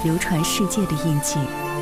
流传世界的印记。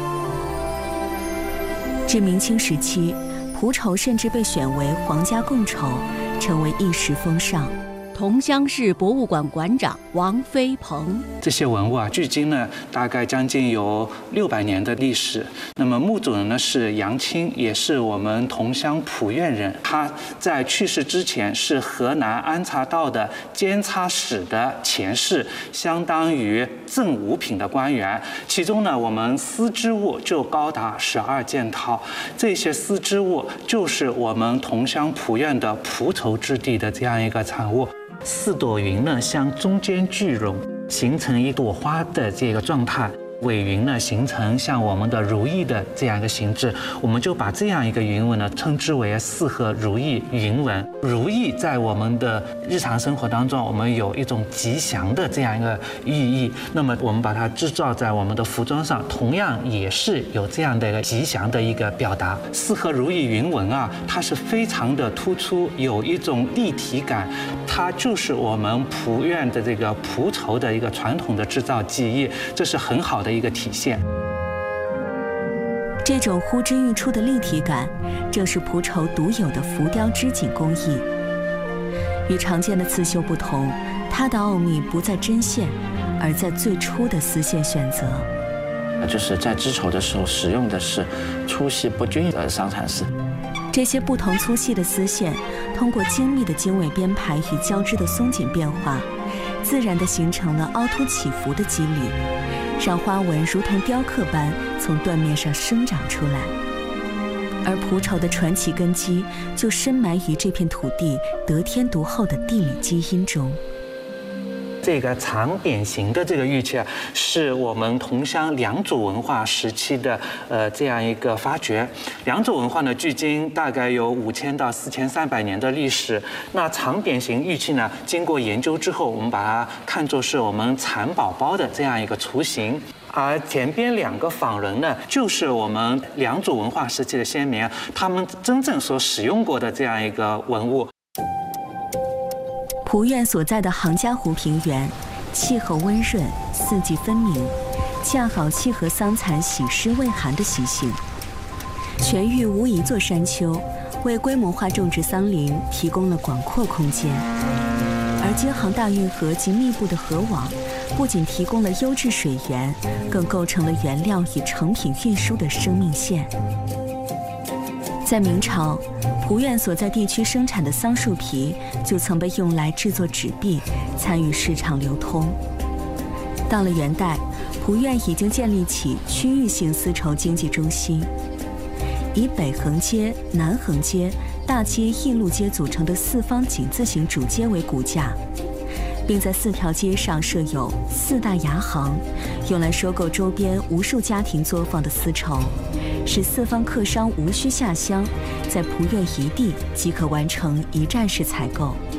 至明清时期，蒲绸甚至被选为皇家贡绸，成为一时风尚。 桐乡市博物馆馆长王飞鹏： 这些文物啊，距今呢大概将近有600年的历史。那么墓主人呢是杨清，也是我们桐乡蒲院人。他在去世之前是河南安察道的监察使的前事，相当于正五品的官员。其中呢，我们丝织物就高达12件套。这些丝织物就是我们桐乡蒲院的蒲绸质地的这样一个产物。4朵云呢向中间聚拢，形成一朵花的这个状态。尾云呢形成像我们的如意的这样一个形制，我们就把这样一个云纹呢称之为四合如意云纹。如意在我们的日常生活当中，我们有一种吉祥的这样一个寓意。那么我们把它制造在我们的服装上，同样也是有这样的一个吉祥的一个表达。四合如意云纹啊，它是非常的突出，有一种立体感，它就是我们蒲院的这个蒲绸的一个传统的制造技艺，这是很好的一个体现。 这种呼之欲出的立体感，正是蒲绸独有的浮雕织锦工艺。与常见的刺绣不同，它的奥秘不在针线，而在最初的丝线选择。 就是在织绸的时候使用的是粗细不均的桑蚕丝。 这些不同粗细的丝线，通过精密的经纬编排与交织的松紧变化，自然地形成了凹凸起伏的肌理，让花纹如同雕刻般从缎面上生长出来。而蒲绸的传奇根基就深埋于这片土地得天独厚的地理基因中。 这个长扁形的这个玉器啊，是我们桐乡良渚文化时期的这样一个发掘。良渚文化呢，距今大概有5000到4300年的历史。那长扁形玉器呢，经过研究之后，我们把它看作是我们蚕宝宝的这样一个雏形。而前边2个仿人呢，就是我们良渚文化时期的先民，他们真正所使用过的这样一个文物。 蒲院所在的杭嘉湖平原，气候温润，四季分明，恰好契合桑蚕喜湿畏寒的习性。全域无一座山丘，为规模化种植桑林提供了广阔空间。而京杭大运河及密布的河网，不仅提供了优质水源，更构成了原料与成品运输的生命线。在明朝，蒲院所在地区生产的桑树皮就曾被用来制作纸币，参与市场流通。到了元代，蒲院已经建立起区域性丝绸经济中心，以北横街、南横街、大街、义路街组成的4方井字形主街为骨架，并在4条街上设有4大牙行，用来收购周边无数家庭作坊的丝绸，使4方客商无需下乡，在蒲院一地即可完成一站式采购。